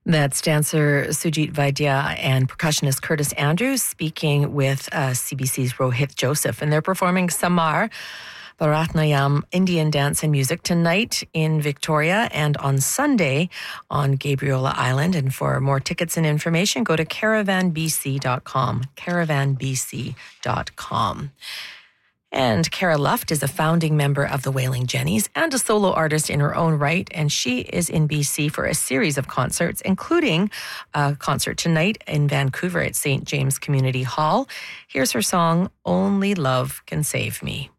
That's dancer Sujit Vaidya and percussionist Curtis Andrews speaking with CBC's Rohit Joseph, and they're performing Samar, Bharatanatyam Indian dance and music tonight in Victoria and on Sunday on Gabriola Island. And for more tickets and information, go to caravanbc.com, caravanbc.com. And Cara Luft is a founding member of the Wailing Jennies and a solo artist in her own right. And she is in BC for a series of concerts, including a concert tonight in Vancouver at St. James Community Hall. Here's her song, Only Love Can Save Me.